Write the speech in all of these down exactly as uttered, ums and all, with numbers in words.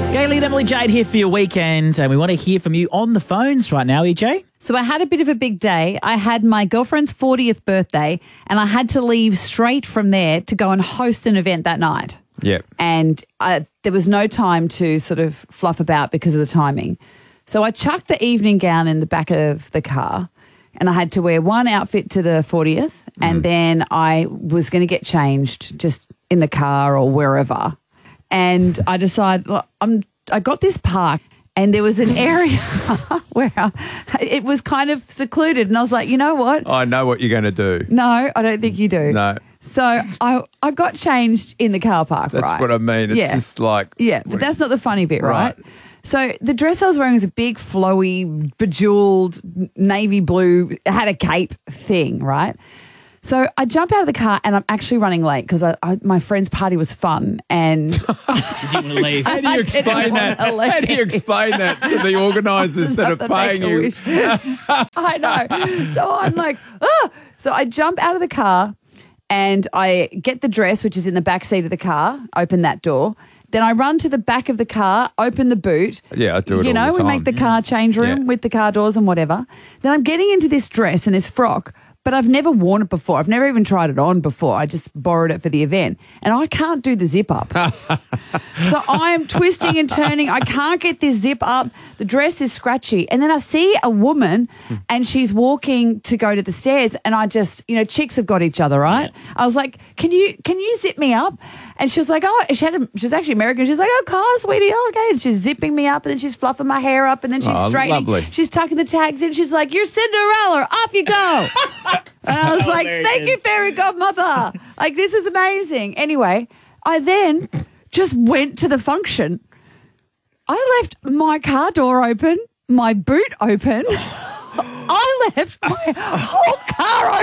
Gayley and Emily Jade here for your weekend, and we want to hear from you on the phones right now, E J. So I had a bit of a big day. I had my girlfriend's fortieth birthday, and I had to leave straight from there to go and host an event that night. Yep. And I, there was no time to sort of fluff about because of the timing. So I chucked the evening gown in the back of the car, and I had to wear one outfit to the fortieth, mm. and then I was going to get changed just in the car or wherever. And I decided, well, I'm, I got this park, and there was an area where I, it was kind of secluded. And I was like, you know what? I know what you're going to do. No, I don't think you do. No. So I I got changed in the car park, That's right? what I mean. It's yeah. just like... Yeah, but that's not the funny bit, right? Right. So the dress I was wearing was a big, flowy, bejeweled, navy blue, it had a cape thing, right? So I jump out of the car and I'm actually running late because I, I, my friend's party was fun and You didn't leave. How do you explain that? How do you explain that to the organisers that are paying you? I know. So I'm like, ah! So I jump out of the car and I get the dress, which is in the back seat of the car, open that door. Then I run to the back of the car, open the boot. Yeah, I do it You all know, the we time. make the car change room Yeah. with the car doors and whatever. Then I'm getting into this dress and this frock, but I've never worn it before. I've never even tried it on before. I just borrowed it for the event. And I can't do the zip up. So I am twisting and turning. I can't get this zip up. The dress is scratchy. And then I see a woman and she's walking to go to the stairs, and I just, you know, chicks have got each other, right? Yeah. I was like, can you can you zip me up? And she was like, oh, she had a, she was actually American. She's like, oh, car, sweetie, oh, okay. And she's zipping me up, and then she's fluffing my hair up, and then she's Oh, straightening. lovely. She's tucking the tags in. She's like, you're Cinderella. Off you go. And I was like, thank you, fairy godmother. Like, this is amazing. Anyway, I then just went to the function. I left my car door open, my boot open. I left my whole car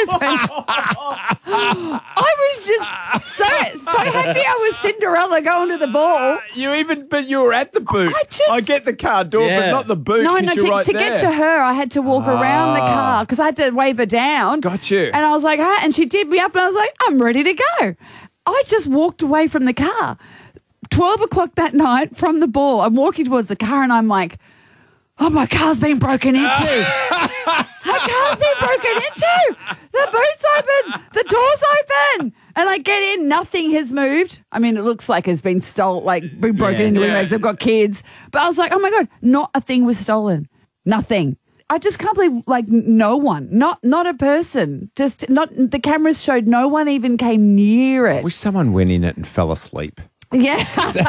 open. I was just so so happy I was Cinderella going to the ball. You even, but you were at the boot. I just- I get the car door, Yeah. but not the boot. No, 'cause no, you're to, right to there. get to her, I had to walk around the car because I had to wave her down. Got you. And I was like, huh? And she did me up, and I was like, I'm ready to go. I just walked away from the car. twelve o'clock that night from the ball, I'm walking towards the car, and I'm like, oh, my car's been broken into. My car's been broken into. The boot's open. The door's open. And I get in, nothing has moved. I mean, it looks like it's been stolen, like been broken Yeah. into Yeah. because I've got kids. But I was like, oh my God, not a thing was stolen. Nothing. I just can't believe, like, no one, not not a person, just not, the cameras showed no one even came near it. I wish someone went in it and fell asleep. Yeah.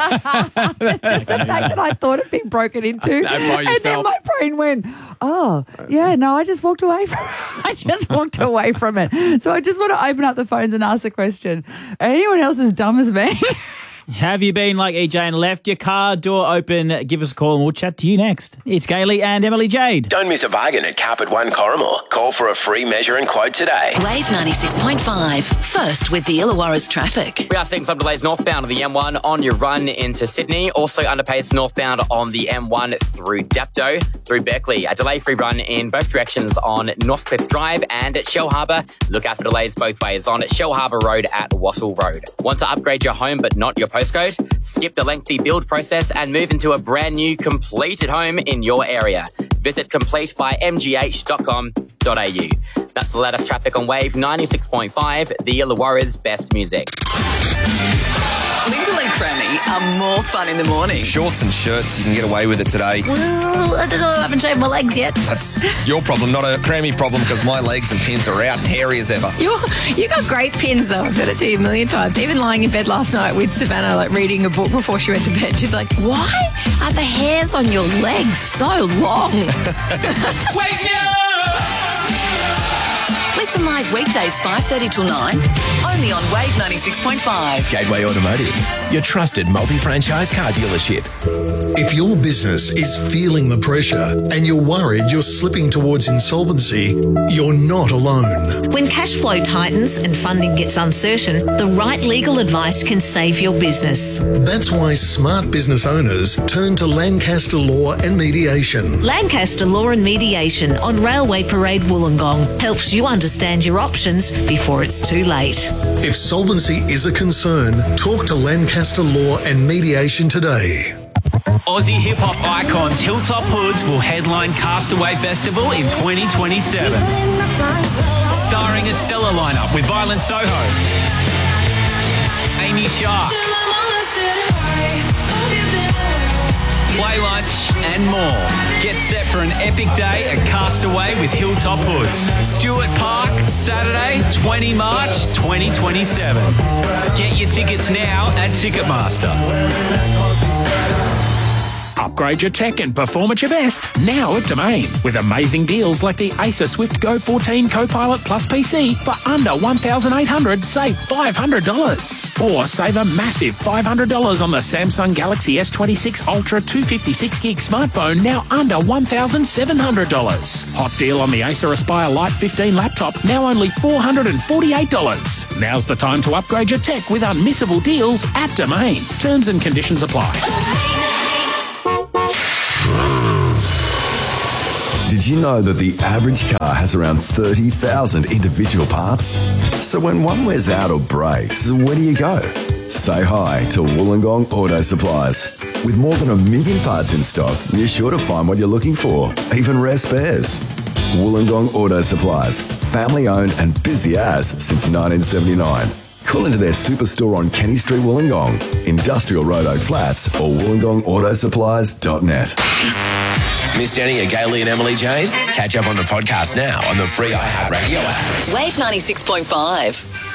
It's just the fact that I thought it'd been broken into. by And then yourself. my brain went, oh, yeah, no, I just walked away from I just walked away from it. So I just want to open up the phones and ask the question. Anyone else as dumb as me? Have you been like E J and left your car door open? Give us a call and we'll chat to you next. It's Gayley and Emily Jade. Don't miss a bargain at Carpet One Corrimore. Call for a free measure and quote today. Wave ninety-six point five. First with the Illawarra's traffic. We are seeing some delays northbound on the M one on your run into Sydney. Also underpace northbound on the M one through Dapto, through Berkeley. A delay-free run in both directions on Northcliffe Drive and at Shell Harbour. Look out for delays both ways on Shell Harbour Road at Wattle Road. Want to upgrade your home but not your postcode? Skip the lengthy build process and move into a brand new completed home in your area. Visit complete by m g h dot com dot a u. That's the latest traffic on Wave ninety-six point five, the Illawarra's best music. Lyndall and Crammy are more fun in the morning. Shorts and shirts, you can get away with it today. Well, I don't know, I haven't shaved my legs yet. That's your problem, not a Crammy problem, because my legs and pins are out and hairy as ever. You're, you got great pins, though. I've said it to you a million times. Even lying in bed last night with Savannah, like reading a book before she went to bed, she's like, why are the hairs on your legs so long? Wake me up! Listen live weekdays five thirty till nine, only on Wave ninety-six point five. Gateway Automotive, your trusted multi-franchise car dealership. If your business is feeling the pressure and you're worried you're slipping towards insolvency, you're not alone. When cash flow tightens and funding gets uncertain, the right legal advice can save your business. That's why smart business owners turn to Lancaster Law and Mediation. Lancaster Law and Mediation on Railway Parade Wollongong helps you understand your options before it's too late. If solvency is a concern, talk to Lancaster Law and Mediation today. Aussie hip-hop icons Hilltop Hoods will headline Castaway Festival in twenty twenty-seven. Starring a stellar lineup with Violent Soho, Amy Shark, Play Lunch and more. Get set for an epic day at Castaway with Hilltop Hoods. Stuart Park, Saturday, the twentieth of March, twenty twenty-seven. Get your tickets now at Ticketmaster. Upgrade your tech and perform at your best now at Domain with amazing deals like the Acer Swift Go fourteen Copilot Plus P C for under one thousand eight hundred dollars, save five hundred dollars. Or save a massive five hundred dollars on the Samsung Galaxy S twenty-six Ultra two fifty-six gig smartphone, now under one thousand seven hundred dollars. Hot deal on the Acer Aspire Lite fifteen laptop, now only four hundred forty-eight dollars. Now's the time to upgrade your tech with unmissable deals at Domain. Terms and conditions apply. Did you know that the average car has around thirty thousand individual parts? So when one wears out or breaks, where do you go? Say hi to Wollongong Auto Supplies. With more than a million parts in stock, you're sure to find what you're looking for, even rare spares. Wollongong Auto Supplies, family owned and busy as since nineteen seventy-nine. Call into their superstore on Kenny Street, Wollongong, Industrial Road, Oak Flats, or wollongong auto supplies dot net. Missed any of Gailey and Emily Jade? Catch up on the podcast now on the free iHeartRadio app. Wave ninety-six point five.